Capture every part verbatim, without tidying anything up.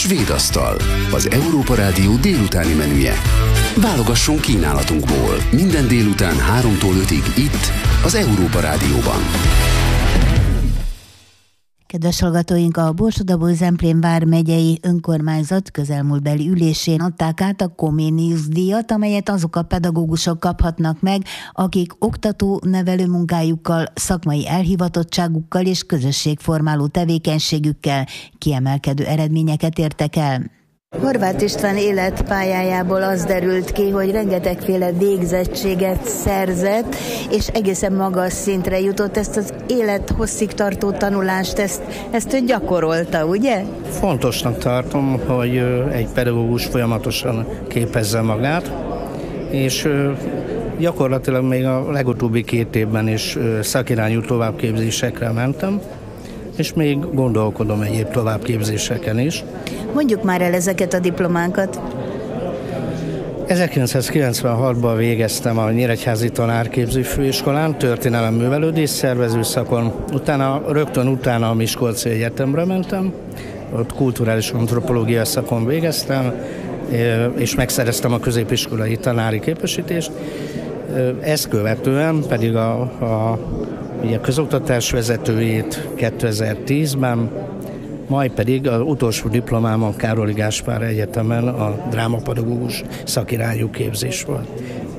Svédasztal, az Európa Rádió délutáni menüje. Válogasson kínálatunkból minden délután háromtól ötig itt, az Európa Rádióban. Kedves hallgatóink, a Borsod-Abaúj-Zemplén vármegyei önkormányzat közelmúltbeli ülésén adták át a Comenius-díjat, amelyet azok a pedagógusok kaphatnak meg, akik oktató-nevelő munkájukkal, szakmai elhivatottságukkal és közösségformáló tevékenységükkel kiemelkedő eredményeket értek el. Horváth István életpályájából az derült ki, hogy rengetegféle végzettséget szerzett, és egészen magas szintre jutott. Ezt az élethosszig tartó tanulást, ezt, ezt ő gyakorolta, ugye? Fontosnak tartom, hogy egy pedagógus folyamatosan képezze magát, és gyakorlatilag még a legutóbbi két évben is szakirányú továbbképzésekre mentem, és még gondolkodom egyéb továbbképzéseken is. Mondjuk már el ezeket a diplománkat. ezerkilencszázkilencvenhatban végeztem a Nyíregyházi Tanárképző Főiskolán, történelem művelődés szervező szakon, utána, rögtön utána a Miskolci Egyetemre mentem, ott kulturális antropológia szakon végeztem, és megszereztem a középiskolai tanári képesítést. Ezt követően pedig a, a ugye közoktatás vezetőjét kétezer-tízben, majd pedig az utolsó diplomámon Károli Gáspár Egyetemen a drámapedagógus szakirányú képzés volt.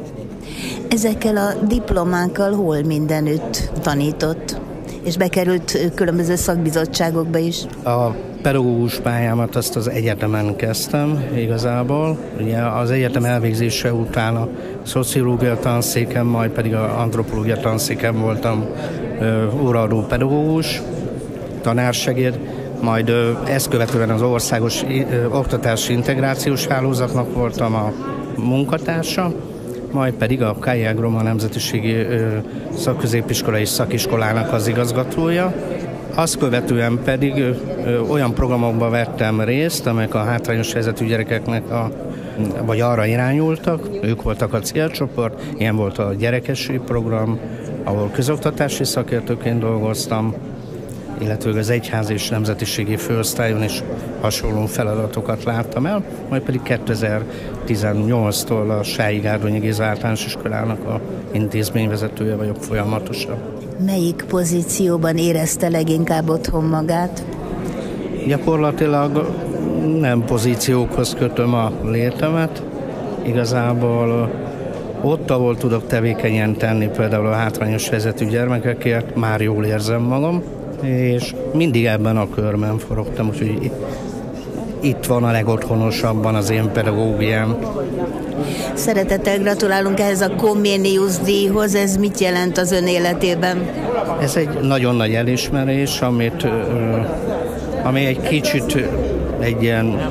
Ezekkel a diplomákkal hol mindenütt tanított? És bekerült különböző szakbizottságokba is? A pedagógus pályámat azt az egyetemen kezdtem igazából. Ugye az egyetem elvégzése után a szociológia tanszéken, majd pedig a antropológia tanszéken voltam óraadó pedagógus, tanársegéd, majd ezt követően az országos oktatási integrációs hálózatnak voltam a munkatársa, majd pedig a K I Agrom, a Nemzetiségi Szakközépiskola és Szakiskolának az igazgatója. Azt követően pedig ö, olyan programokban vettem részt, amelyek a hátrányos helyzetű gyerekeknek a, vagy arra irányultak, ők voltak a célcsoport, ilyen volt a gyerekesi program, ahol közoktatási szakértőként dolgoztam, illetve az egyházi és nemzetiségi főosztályon is hasonló feladatokat láttam el, majd pedig kétezer-tizennyolctól a Sályi Gárdonyi Géza Általános Iskolának a intézményvezetője vagyok folyamatosan. Melyik pozícióban érezte leginkább otthon magát? Gyakorlatilag nem pozíciókhoz kötöm a létemet. Igazából ott, ahol tudok tevékenyen tenni, például a hátrányos helyzetű gyermekekért, már jól érzem magam, és mindig ebben a körben forogtam, úgyhogy itt van a legotthonosabban az én pedagógiám. Szeretettel gratulálunk ehhez a Comenius-díjhoz, ez mit jelent az ön életében? Ez egy nagyon nagy elismerés, amit, ami egy kicsit egy ilyen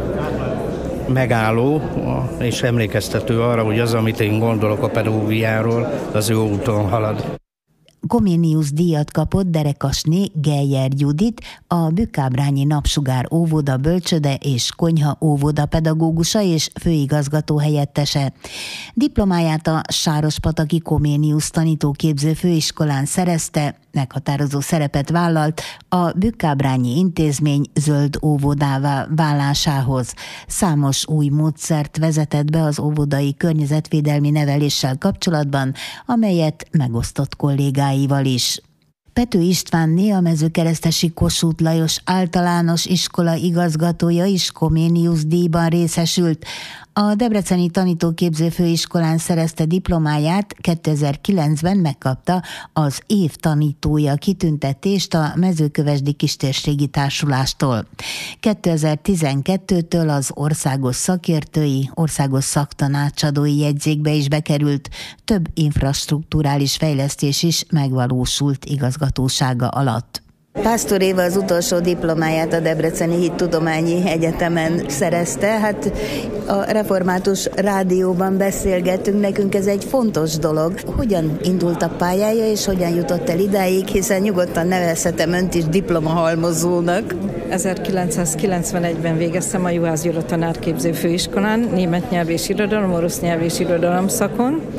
megálló, és emlékeztető arra, hogy az, amit én gondolok a pedagógiáról, az jó úton halad. Comenius-díjat kapott derekasné Geyer Judit, a Bükkábrányi Napsugár óvoda bölcsöde és konyha óvoda pedagógusa és főigazgató helyettese. Diplomáját a Sárospataki Comenius tanítóképző főiskolán szerezte, meghatározó szerepet vállalt a Bükkábrányi intézmény zöld óvodává válásához. Számos új módszert vezetett be az óvodai környezetvédelmi neveléssel kapcsolatban, amelyet megosztott kollégáival is. Pető Istvánné, a mezőkeresztesi Kossuth Lajos általános iskola igazgatója is Comenius-díjban részesült. A Debreceni Tanítóképző Főiskolán szerezte diplomáját, kétezer-kilencben megkapta az év tanítója kitüntetést a Mezőkövesdi Kistérségi Társulástól. kétezer-tizenkettőtől az országos szakértői, országos szaktanácsadói jegyzékbe is bekerült, több infrastrukturális fejlesztés is megvalósult igazgatósága alatt. Pásztor Éva az utolsó diplomáját a Debreceni Hittudományi Egyetemen szerezte. Hát a Református Rádióban beszélgettünk, nekünk ez egy fontos dolog. Hogyan indult a pályája, és hogyan jutott el idáig, hiszen nyugodtan nevezhetem önt is diplomahalmozónak. ezerkilencszázkilencvenegyben végeztem a Juhász Gyula Tanárképző Főiskolán, német nyelv és irodalom, orosz nyelv és irodalom szakon.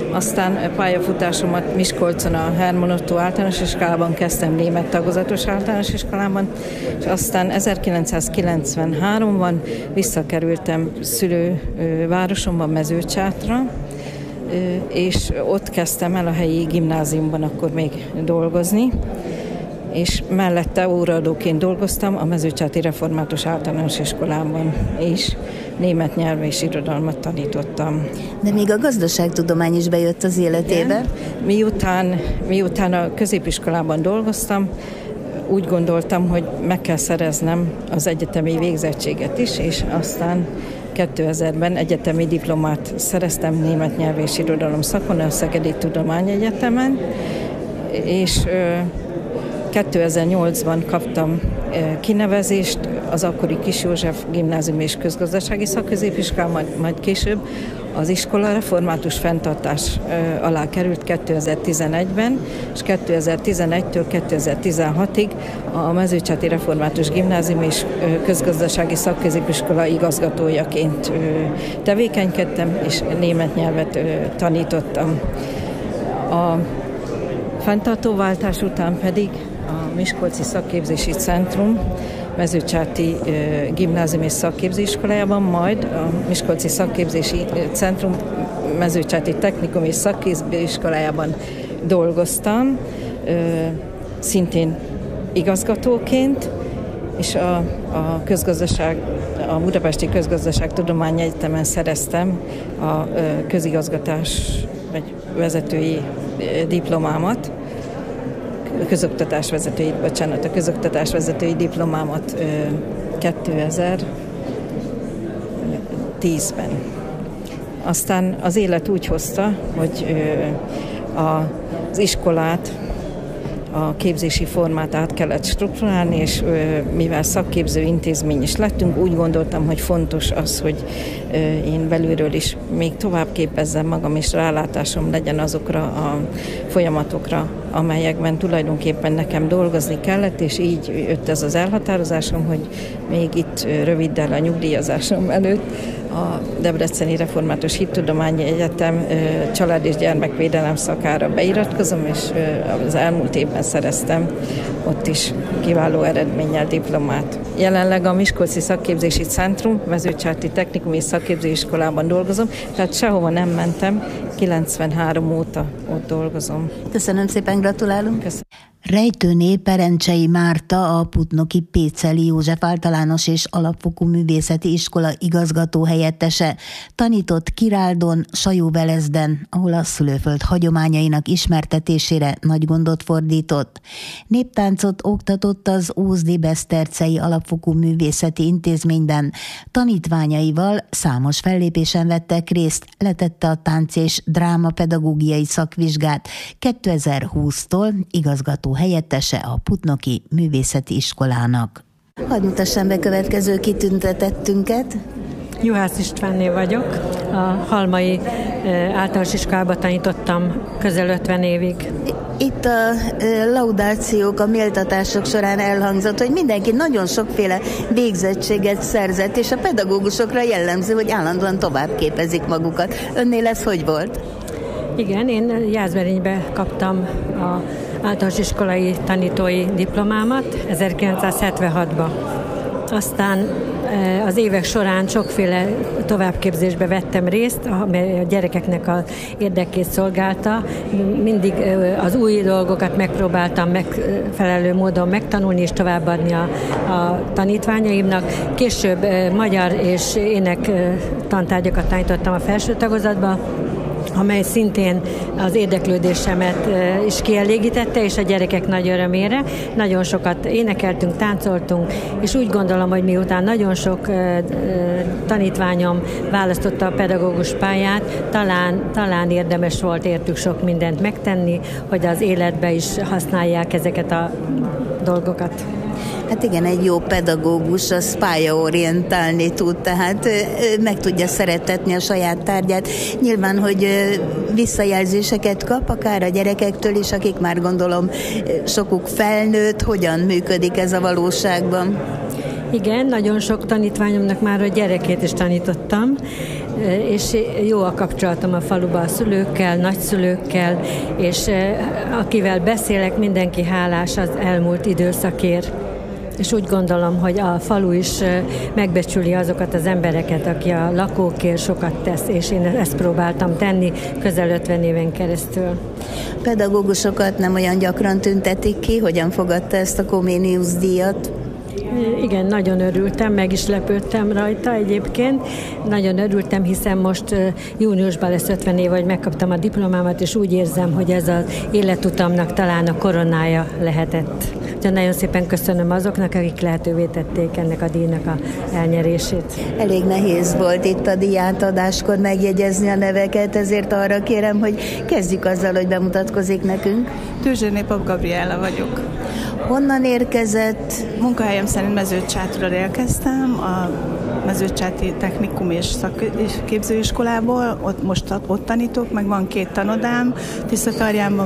aztán pályafutásomat Miskolcon a Herman Ottó általános iskolában kezdtem, német tagozatos általános iskolában, és aztán ezerkilencszázkilencvenháromban visszakerültem szülővárosomban, Mezőcsátra, és ott kezdtem el a helyi gimnáziumban akkor még dolgozni, és mellette óraadóként dolgoztam a Mezőcsáti Református Általános Iskolában is, német nyelv és irodalmat tanítottam. De még a gazdaságtudomány is bejött az életébe? Miután, miután a középiskolában dolgoztam, úgy gondoltam, hogy meg kell szereznem az egyetemi végzettséget is, és aztán kétezerben egyetemi diplomát szereztem német nyelv és irodalom szakon a Szegedi Tudományegyetemen, és kétezer-nyolcban kaptam kinevezést az akkori Kis József Gimnázium és Közgazdasági Szakközépiskolában, majd, majd később az iskola református fenntartás alá került kétezer-tizenegyben, és kétezer-tizenegytől kétezer-tizenhatig a Mezőcsáti Református Gimnázium és Közgazdasági Szakközépiskola igazgatójaként tevékenykedtem, és német nyelvet tanítottam. A fenntartóváltás után pedig a Miskolci Szakképzési Centrum Mezőcsáti Gimnázium és Szakképzőiskolájában, majd a Miskolci Szakképzési Centrum Mezőcsáti Technikum és Szakképzőiskolájában dolgoztam, szintén igazgatóként, és a, a közgazdaság, a Budapesti Közgazdaságtudományi Egyetemen szereztem a közigazgatás vagy vezetői diplomámat, közoktatás vezetői, bocsánat, a közoktatás vezetői diplomámat kétezer-tízben. Aztán az élet úgy hozta, hogy az iskolát, a képzési formát át kellett strukturálni, és mivel szakképző intézmény is lettünk, úgy gondoltam, hogy fontos az, hogy én belülről is még tovább képezzem magam, és rálátásom legyen azokra a folyamatokra, amelyekben tulajdonképpen nekem dolgozni kellett, és így jött ez az elhatározásom, hogy még itt röviddel a nyugdíjazásom előtt a Debreceni Református Hittudományi Egyetem család- és gyermekvédelem szakára beiratkozom, és az elmúlt évben szereztem ott is kiváló eredménnyel diplomát. Jelenleg a Miskolci Szakképzési Centrum Mezőcsáti Technikum és Szakképzőiskolában dolgozom, tehát sehova nem mentem, kilencvenhárom óta ott dolgozom. Köszönöm szépen, gratulálunk! Köszönöm. Rejtőné Perencsei Márta, a Putnoki Péceli József Általános és Alapfokú Művészeti Iskola igazgató helyettese. Tanított Királdon, Sajóvelezden, ahol a szülőföld hagyományainak ismertetésére nagy gondot fordított. Néptáncot oktatott az Ózdi Besztercei Alapfokú Művészeti Intézményben. Tanítványaival számos fellépésen vettek részt, letette a tánc és drámapedagógiai szakvizsgát. kétezer-húsztól igazgató helyettese a Putnoki Művészeti Iskolának. Hadd mutassam be következő kitüntetettünket. Juhász Istvánné vagyok. A Halmai általános iskolában tanítottam közel ötven évig. Itt a laudációk, a méltatások során elhangzott, hogy mindenki nagyon sokféle végzettséget szerzett, és a pedagógusokra jellemző, hogy állandóan tovább képezik magukat. Önnél ez hogy volt? Igen, én Jászberénybe kaptam a általános iskolai tanítói diplomámat ezerkilencszázhetvenhatban. Aztán az évek során sokféle továbbképzésbe vettem részt, amely a gyerekeknek az érdekét szolgálta. Mindig az új dolgokat megpróbáltam megfelelő módon megtanulni és továbbadni a, a tanítványaimnak. Később magyar és ének tantárgyakat tanítottam a felső tagozatban, amely szintén az érdeklődésemet is kielégítette, és a gyerekek nagy örömére. Nagyon sokat énekeltünk, táncoltunk, és úgy gondolom, hogy miután nagyon sok tanítványom választotta a pedagógus pályát, talán, talán érdemes volt értük sok mindent megtenni, hogy az életbe is használják ezeket a dolgokat. Hát igen, egy jó pedagógus az pályaorientálni tud, tehát meg tudja szeretetni a saját tárgyát. Nyilván, hogy visszajelzéseket kap, akár a gyerekektől is, akik már gondolom sokuk felnőtt, hogyan működik ez a valóságban? Igen, nagyon sok tanítványomnak már a gyerekét is tanítottam. és jó a kapcsolatom a faluban a szülőkkel, nagyszülőkkel, és akivel beszélek, mindenki hálás az elmúlt időszakért. És úgy gondolom, hogy a falu is megbecsüli azokat az embereket, aki a lakókért sokat tesz, és én ezt próbáltam tenni közel ötven éven keresztül. Pedagógusokat nem olyan gyakran tüntetik ki, hogyan fogadta ezt a Comenius-díjat? Igen, nagyon örültem, meg is lepődtem rajta egyébként. Nagyon örültem, hiszen most júniusban lesz ötven év, hogy megkaptam a diplomámat, és úgy érzem, hogy ez az életutamnak talán a koronája lehetett. Úgyhogy nagyon szépen köszönöm azoknak, akik lehetővé tették ennek a díjnak a elnyerését. Elég nehéz volt itt a díjátadáskor megjegyezni a neveket, ezért arra kérem, hogy kezdjük azzal, hogy bemutatkozik nekünk. Tőzséné Pap Gabriella vagyok. Honnan érkezett? Munkahelyem szerint Mezőcsátról érkeztem, a Mezőcsáti Technikum és Szakképzőiskolából, ott most ott tanítok, meg van két tanodám, Tiszatarjánban